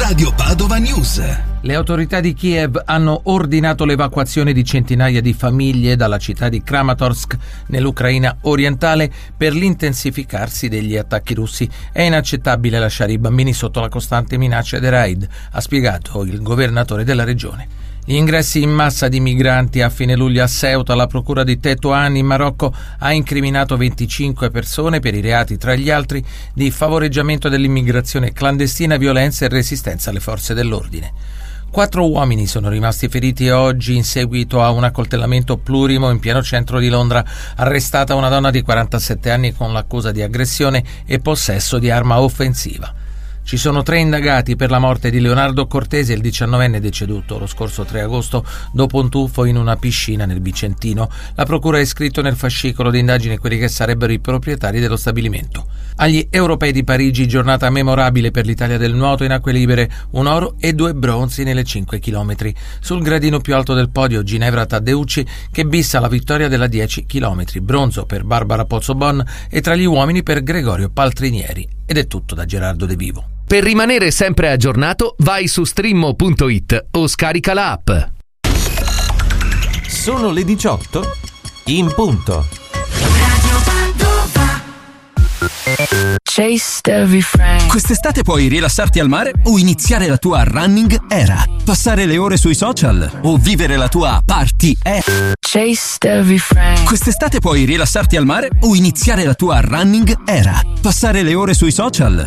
Radio Padova News. Le autorità di Kiev hanno ordinato l'evacuazione di centinaia di famiglie dalla città di Kramatorsk nell'Ucraina orientale per l'intensificarsi degli attacchi russi. È inaccettabile lasciare i bambini sotto la costante minaccia dei raid, ha spiegato il governatore della regione. Gli ingressi in massa di migranti a fine luglio a Ceuta, la procura di Tetuan in Marocco ha incriminato 25 persone per i reati, tra gli altri, di favoreggiamento dell'immigrazione clandestina, violenza e resistenza alle forze dell'ordine. 4 uomini sono rimasti feriti oggi in seguito a un accoltellamento plurimo in pieno centro di Londra. Arrestata una donna di 47 anni con l'accusa di aggressione e possesso di arma offensiva. Ci sono 3 indagati per la morte di Leonardo Cortese, il 19enne deceduto lo scorso 3 agosto dopo un tuffo in una piscina nel Vicentino. La procura ha iscritto nel fascicolo di indagine quelli che sarebbero i proprietari dello stabilimento. Agli Europei di Parigi, giornata memorabile per l'Italia del nuoto in acque libere, 1 oro e 2 bronzi nelle 5 chilometri. Sul gradino più alto del podio Ginevra Taddeucci, che bissa la vittoria della 10 chilometri, bronzo per Barbara Pozzobon e tra gli uomini per Gregorio Paltrinieri. Ed è tutto da Gerardo De Vivo. Per rimanere sempre aggiornato, vai su streammo.it o scarica la app. Sono le 18 in punto. Quest'estate puoi rilassarti al mare o iniziare la tua running era, passare le ore sui social o vivere la tua party era. Quest'estate puoi rilassarti al mare o iniziare la tua running era, passare le ore sui social